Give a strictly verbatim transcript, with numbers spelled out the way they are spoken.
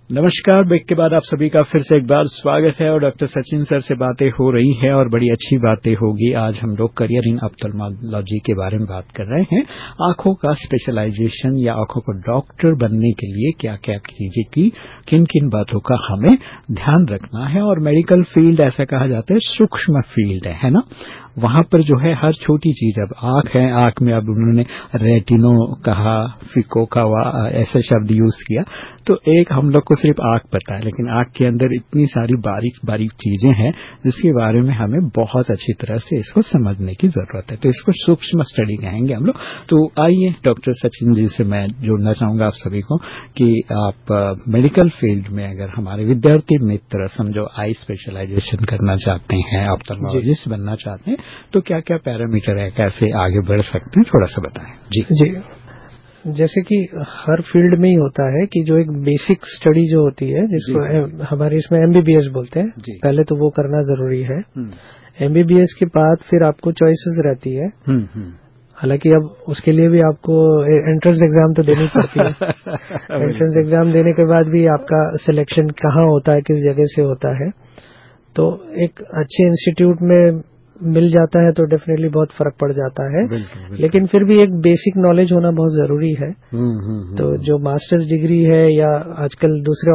नमस्कार। ब्रेक के बाद आप सभी का फिर से एक बार स्वागत है और डॉक्टर सचिन सर से बातें हो रही है और बड़ी अच्छी बातें होगी। आज हम लोग करियर इन ऑप्थेल्मोलॉजी के बारे में बात कर रहे हैं। आंखों का स्पेशलाइजेशन या आंखों को डॉक्टर बनने के लिए क्या क्या चीजें की, किन किन बातों का हमें ध्यान रखना है। और मेडिकल फील्ड ऐसा कहा जाता है सूक्ष्म फील्ड है, है ना। वहां पर जो है हर छोटी चीज, अब आंख है, आंख में अब उन्होंने रेटिनो कहा, फिको का ऐसे शब्द यूज किया, तो एक हम लोग को सिर्फ आंख पता है, लेकिन आंख के अंदर इतनी सारी बारीक बारीक चीजें हैं जिसके बारे में हमें बहुत अच्छी तरह से इसको समझने की जरूरत है। तो इसको सूक्ष्म स्टडी कहेंगे हम लोग। तो आइए डॉक्टर सचिन जी से मैं जोड़ना चाहूंगा आप सभी को कि आप मेडिकल फील्ड में अगर हमारे विद्यार्थी मित्र समझो आई स्पेशलाइजेशन करना चाहते हैं, ऑप्थेल्मोलॉजिस्ट बनना चाहते हैं, तो क्या क्या पैरामीटर है, कैसे आगे बढ़ सकते हैं, थोड़ा सा बताएं। जी जी जैसे कि हर फील्ड में ही होता है कि जो एक बेसिक स्टडी जो होती है जिसको हमारे इसमें एमबीबीएस बोलते हैं, पहले तो वो करना जरूरी है। एमबीबीएस के बाद फिर आपको चॉइसेस रहती है। हालांकि अब उसके लिए भी आपको एंट्रेंस एग्जाम तो देनी पड़ती है। एंट्रेंस एग्जाम देने के बाद भी आपका सिलेक्शन कहाँ होता है, किस जगह से होता है, तो एक अच्छे इंस्टीट्यूट में मिल जाता है तो डेफिनेटली बहुत फर्क पड़ जाता है। बिल्कुल, बिल्कुल। लेकिन फिर भी एक बेसिक नॉलेज होना बहुत जरूरी है। हुँ, हुँ, हुँ, तो जो मास्टर्स डिग्री है या आजकल दूसरे